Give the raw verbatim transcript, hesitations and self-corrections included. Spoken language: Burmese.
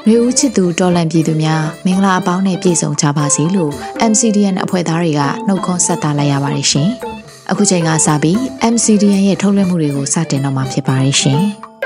ရေဦးချစ်သူတော်လန်ပြည်သူများမင်္ဂလာအပေါင်းနဲ့ပြည့်စုံကြပါစေလို့ M C D N အဖွဲ့သားတွေကနှုတ်ခွန်းဆက်သလိုက်ရပါတယ်ရှင်။အခုချိန်ကစပြီး M C D N ရဲ့ထုတ်လွှင့်မှုတွေကိုစတင်တော့မှာဖြစ်ပါတယ်ရှင်။